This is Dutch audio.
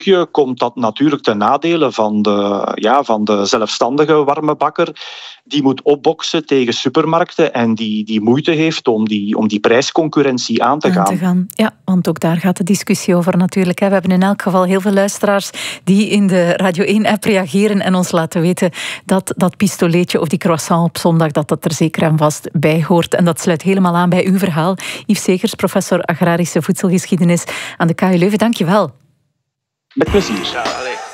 komt dat natuurlijk ten nadele van de zelfstandige warme bakker. Die moet opboksen tegen supermarkten en die moeite heeft om die prijsconcurrentie aan te gaan. Ja, want ook daar gaat de discussie over natuurlijk. We hebben in elk geval heel veel luisteraars die in de Radio 1-app reageren en ons laten weten dat dat pistoleetje of die croissant op zondag, dat er zeker en vast bij hoort. En dat sluit helemaal aan bij uw verhaal. Yves Segers, professor agrarische voedselgeschiedenis aan de KU Leuven. Dank je wel. Met plezier. Ja,